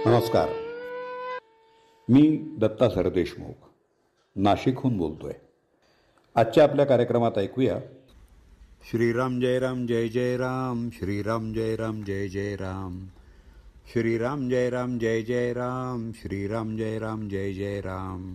नमस्कार. मी दत्ता सरदेशमुख नाशिकहून बोलतोय. आजच्या आपल्या कार्यक्रमात ऐकूया श्रीराम जय राम जय जय राम, श्रीराम जय राम जय जय राम, श्रीराम जय राम जय जय राम, श्रीराम जय राम जय जय राम.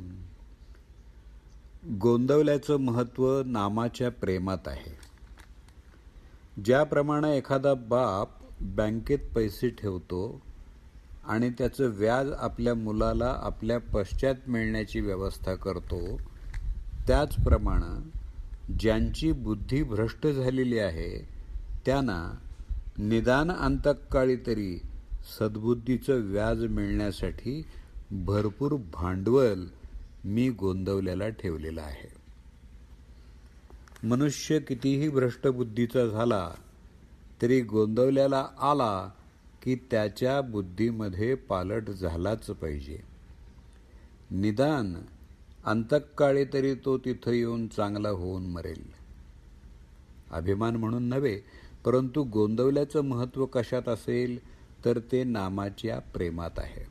गोंदवल्याचं महत्त्व नामाच्या प्रेमात आहे. ज्याप्रमाणे एखादा बाप बँकेत पैसे ठेवतो आणि त्याचं व्याज आपल्या मुलाला आपल्या पश्चात मिळण्याची व्यवस्था करतो, त्याचप्रमाणे ज्यांची बुद्धी भ्रष्ट झालेली आहे त्यांना निदान अंतकाळी तरी सद्बुद्धीचं व्याज मिळण्यासाठी भरपूर भांडवल मी गोंदवल्याला ठेवलेलं आहे. मनुष्य कितीही भ्रष्ट बुद्धीचा झाला तरी गोंदवल्याला आला की त्याच्या बुद्धीमध्ये पालट झालाच पाहिजे. निदान अंतकाळी तरी तो तिथं येऊन चांगला होऊन मरेल. अभिमान म्हणून नव्हे, परंतु गोंदवल्याचं महत्त्व कशात असेल तर ते नामाच्या प्रेमात आहे.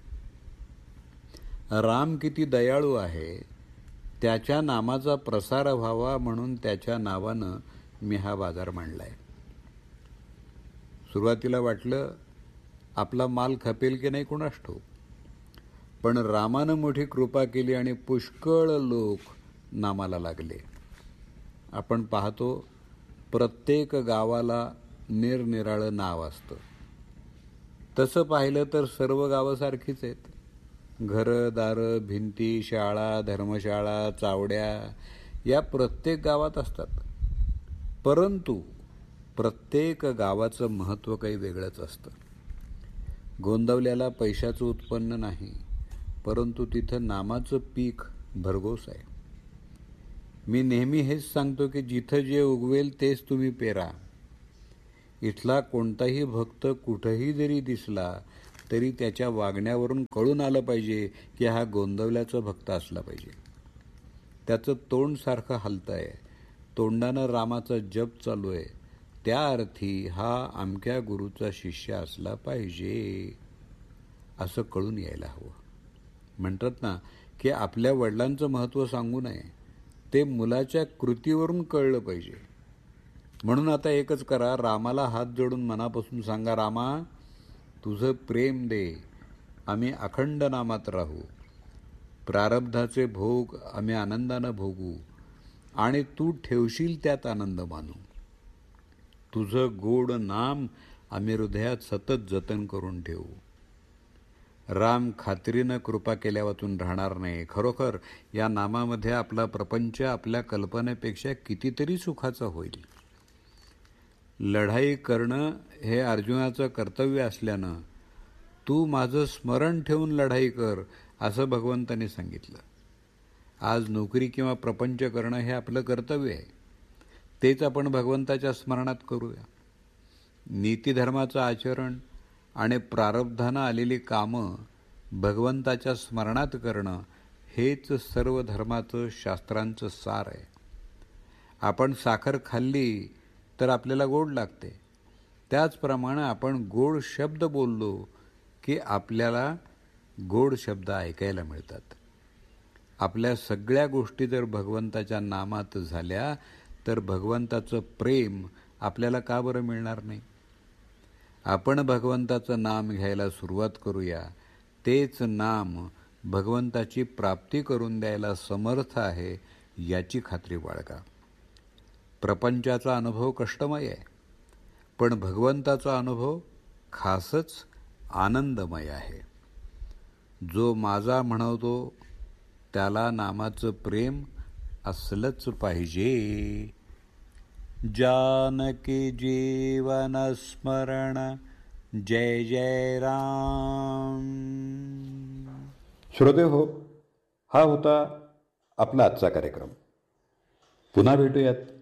राम किती दयाळू आहे, त्याच्या नामाचा प्रसार व्हावा म्हणून त्याच्या नावानं मी हा बाजार मांडलाय. सुरुवातीला वाटलं आपला माल खपेल की नाही कोणास ठाऊक, पण रामानं मोठी कृपा केली आणि पुष्कळ लोक नामाला लागले. आपण पाहतो प्रत्येक गावाला निरनिराळं नाव असतं. तसं पाहिलं तर सर्व गावं सारखीच आहेत. घरं दारं भिंती शाळा धर्मशाळा चावड्या या प्रत्येक गावात असतात. परंतु प्रत्येक गावाचं महत्त्व काही वेगळंच असतं. गोंदवल्याला पैशाचं उत्पन्न नाही, परंतु तिथं नामाचं पीक भरघोस आहे. मी नेहमी हेच सांगतो की जिथं जे उगवेल तेच तुम्ही पेरा. इथला कोणताही भक्त कुठंही जरी दिसला तरी त्याच्या वागण्यावरून कळून आलं पाहिजे की हा गोंदवल्याचा भक्त असला पाहिजे. त्याचं तोंड सारखं हलतंय, तोंडानं रामाचा जप चालू आहे, त्या अर्थी हा अमक्या गुरुचा शिष्य असला पाहिजे असं कळून यायला हवं. म्हणतात ना की आपल्या वडिलांचं महत्त्व सांगू नये, ते मुलाच्या कृतीवरून कळलं पाहिजे. म्हणून आता एकच करा, रामाला हात जोडून मनापासून सांगा, रामा तुझं प्रेम दे, आम्ही अखंड नामात राहू, प्रारब्धाचे भोग आम्ही आनंदानं भोगू आणि तू ठेवशील त्यात आनंद मानू. तुझं गोड नाम आम्ही हृदयात सतत जतन करून ठेवू. राम खात्रीनं कृपा केल्यावाचून राहणार नाही. खरोखर या नामामध्ये आपला प्रपंच आपल्या कल्पनेपेक्षा कितीतरी सुखाचा होईल. लढाई करणं हे अर्जुनाचं कर्तव्य असल्यानं तू माझं स्मरण ठेवून लढाई कर असं भगवंतांनी सांगितलं. आज नोकरी किंवा प्रपंच करणं हे आपलं कर्तव्य आहे. तेच आपण भगवंताच्या स्मरणात करूया. नीतिधर्माचं आचरण आणि प्रारब्धानं आलेली कामं भगवंताच्या स्मरणात करणं हेच सर्व धर्माचं शास्त्रांचं सार आहे. आपण साखर खाल्ली तर आपल्याला गोड लागते, त्याचप्रमाणे आपण गोड शब्द बोललो की आपल्याला गोड शब्द ऐकायला मिळतात. आपल्या सगळ्या गोष्टी जर भगवंताच्या नामात झाल्या तर भगवंताचं प्रेम आपल्याला का बरं मिळणार नाही. आपण भगवंताचं नाम घ्यायला सुरुवात करूया. तेच नाम भगवंताची प्राप्ती करून द्यायला समर्थ आहे याची खात्री बाळगा. प्रपंचाचा अनुभव कष्टमय आहे, पण भगवंताचा अनुभव खासच आनंदमय आहे. जो माझा म्हणतो त्याला नामाचं प्रेम असलंच पाहिजे. जानकी जीवन स्मरण जय जय राम. श्रोते हो, हा होता आपला आजचा कार्यक्रम. पुन्हा भेटूयात